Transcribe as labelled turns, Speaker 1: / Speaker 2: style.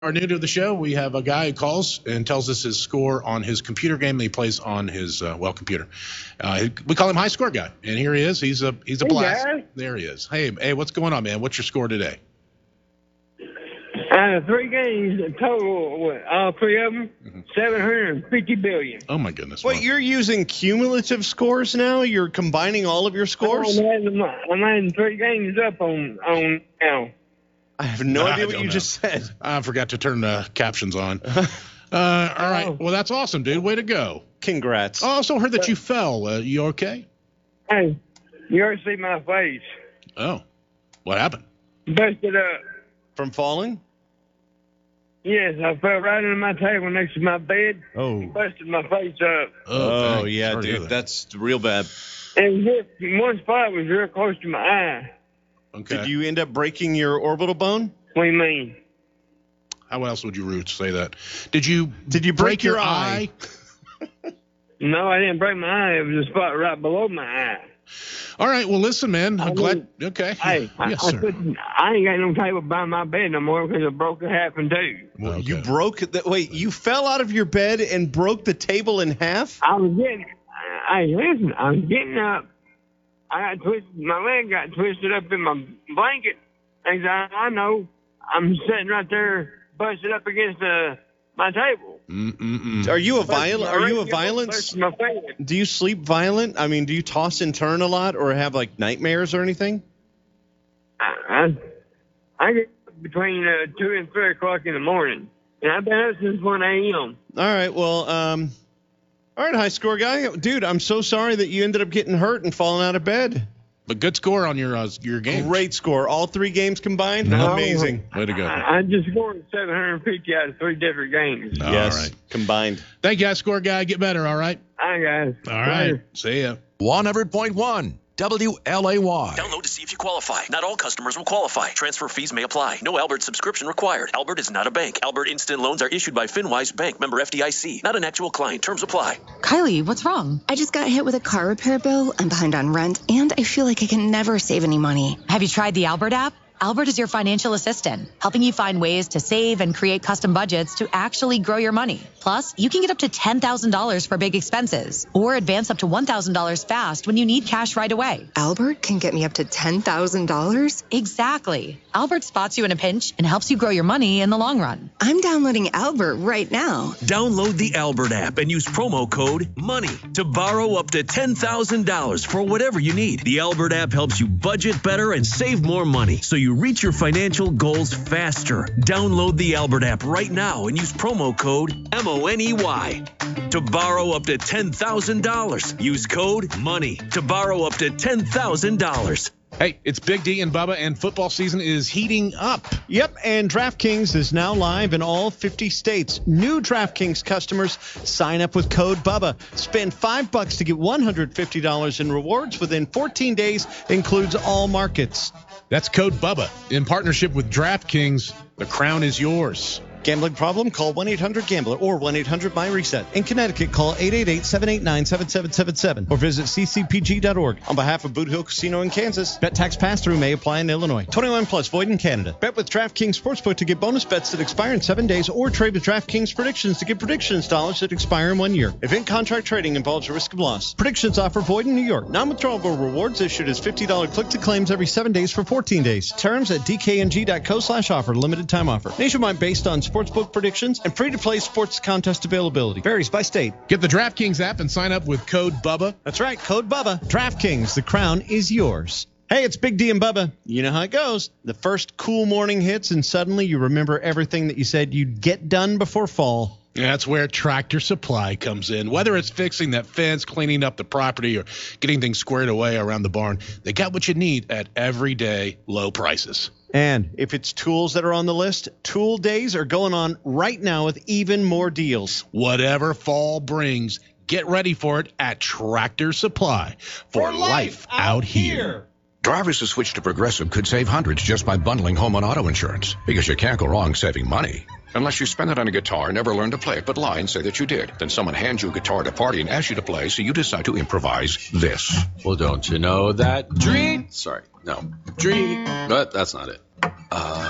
Speaker 1: are new to the show, we have a guy who calls and tells us his score on his computer game that he plays on his computer. We call him High Score Guy, and here he is. He's a blast.
Speaker 2: Guys.
Speaker 1: There he is. Hey, what's going on, man? What's your score today?
Speaker 2: 3 games total. All 3 of them, 750 billion.
Speaker 1: Oh my goodness!
Speaker 3: Wait, you're using cumulative scores now? You're combining all of your scores?
Speaker 2: I'm adding 3 games up on now.
Speaker 3: I have no idea what you just said.
Speaker 1: I forgot to turn the captions on. All right. Well, that's awesome, dude. Way to go.
Speaker 3: Congrats.
Speaker 1: I also heard that you fell. You okay?
Speaker 2: Hey, you ever see my face?
Speaker 1: Oh, what happened?
Speaker 2: Busted up.
Speaker 3: From falling?
Speaker 2: Yes, I fell right into my table next to my bed.
Speaker 3: Oh.
Speaker 2: Busted my face up.
Speaker 3: Oh, yeah,
Speaker 1: Sorry to hear
Speaker 3: dude.
Speaker 1: that.
Speaker 3: That's real bad.
Speaker 2: And one spot was real close to my eye.
Speaker 1: Okay.
Speaker 3: Did you end up breaking your orbital bone?
Speaker 2: What do you mean?
Speaker 1: How else would you say that? Did you
Speaker 3: break your eye?
Speaker 2: No, I didn't break my eye. It was a spot right below my eye.
Speaker 1: All right. Well, listen, man. I'm glad. Okay.
Speaker 2: Hey,
Speaker 1: Yes, sir.
Speaker 2: I ain't got no table by my bed no more because I broke it half in 2.
Speaker 3: Well,
Speaker 1: Okay.
Speaker 3: You broke the wait, you fell out of your bed and broke the table in half?
Speaker 2: I was getting up. I got twisted. My leg got twisted up in my blanket. And I know I'm sitting right there, busted up against my table.
Speaker 3: Are you a violent?
Speaker 2: Busted my face.
Speaker 3: Do you sleep violent? I mean, do you toss and turn a lot or have like nightmares or anything?
Speaker 2: I get up between 2 and 3 o'clock in the morning, and I've been up since 1 a.m.
Speaker 3: All right, well, all right, High Score Guy. Dude, I'm so sorry that you ended up getting hurt and falling out of bed.
Speaker 1: But good score on your game.
Speaker 3: Great score. All 3 games combined?
Speaker 2: No.
Speaker 3: Amazing.
Speaker 1: Way to go.
Speaker 2: I just scored 750 out of 3 different games.
Speaker 3: Yes,
Speaker 1: All right.
Speaker 3: combined.
Speaker 1: Thank you, High Score Guy. Get better, all right?
Speaker 2: All right, guys.
Speaker 1: All right. See ya.
Speaker 4: 100.1 WLAY.
Speaker 5: Download to see if you qualify. Not all customers will qualify. Transfer fees may apply. No Albert subscription required. Albert is not a bank. Albert Instant Loans are issued by FinWise Bank, member FDIC. Not an actual client. Terms apply.
Speaker 6: Kylie, what's wrong? I just got hit with a car repair bill. I'm behind on rent, and I feel like I can never save any money.
Speaker 7: Have you tried the Albert app? Albert is your financial assistant, helping you find ways to save and create custom budgets to actually grow your money. Plus, you can get up to $10,000 for big expenses or advance up to $1,000 fast when you need cash right away.
Speaker 6: Albert can get me up to $10,000?
Speaker 7: Exactly. Albert spots you in a pinch and helps you grow your money in the long run.
Speaker 6: I'm downloading Albert right now.
Speaker 5: Download the Albert app and use promo code MONEY to borrow up to $10,000 for whatever you need. The Albert app helps you budget better and save more money so you reach your financial goals faster. Download the Albert app right now and use promo code MONEY to borrow up to $10,000. Use code MONEY to borrow up to $10,000.
Speaker 1: Hey, it's Big D and Bubba, and football season is heating up.
Speaker 3: Yep, and DraftKings is now live in all 50 states. New DraftKings customers sign up with code BUBBA. Spend $5 to get $150 in rewards within 14 days. Includes all markets.
Speaker 1: That's code BUBBA. In partnership with DraftKings, the crown is yours.
Speaker 3: Gambling problem? Call 1-800-GAMBLER or 1-800-BUY-RESET. In Connecticut, call 888-789-7777 or visit ccpg.org. On behalf of Boot Hill Casino in Kansas, bet tax pass-through may apply in Illinois. 21 plus, void in Canada. Bet with DraftKings Sportsbook to get bonus bets that expire in 7 days or trade with DraftKings Predictions to get predictions dollars that expire in 1 year. Event contract trading involves a risk of loss. Predictions offer void in New York. Non-withdrawable rewards issued as $50 click-to-claims every 7 days for 14 days. Terms at dkng.co/offer. Limited time offer. Nationwide based on sportsbook predictions and free-to-play sports contest availability. Varies by state.
Speaker 1: Get the DraftKings app and sign up with code BUBBA.
Speaker 3: That's right, code BUBBA. DraftKings, the crown is yours. Hey, it's Big D and Bubba. You know how it goes. The first cool morning hits and suddenly you remember everything that you said you'd get done before fall.
Speaker 1: That's where Tractor Supply comes in. Whether it's fixing that fence, cleaning up the property, or getting things squared away around the barn, they got what you need at everyday low prices.
Speaker 3: And if it's tools that are on the list, tool days are going on right now with even more deals.
Speaker 1: Whatever fall brings, get ready for it at Tractor Supply for life out here.
Speaker 4: Drivers who switch to Progressive could save hundreds just by bundling home and auto insurance, because you can't go wrong saving money. Unless you spend it on a guitar, never learn to play it, but lie and say that you did. Then someone hands you a guitar at a party and asks you to play, so you decide to improvise this.
Speaker 8: Well, don't you know that dream? Sorry, no. Dream. But that's not it.